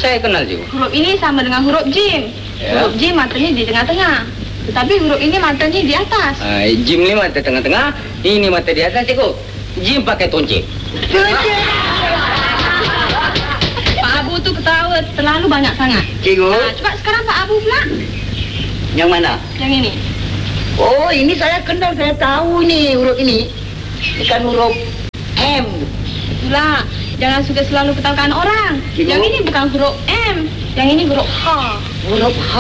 saya kenal juga. Huruf ini sama dengan huruf jim. Ya. Huruf jim matanya di tengah-tengah. Tetapi huruf ini matanya di atas. Jim ni mata tengah-tengah, ini mata di atas, cikgu. Jim pakai toncik. Pak Abu tu ketawa terlalu banyak sangat. Cikgu. Coba sekarang Pak Abu pula. Yang mana? Yang ini. Oh, ini saya kenal, saya tahu nih huruf ini. Bukan huruf M. Itulah, jangan suka selalu ketahukan orang. Cikgu. Yang ini bukan huruf M, yang ini huruf H. Huruf H.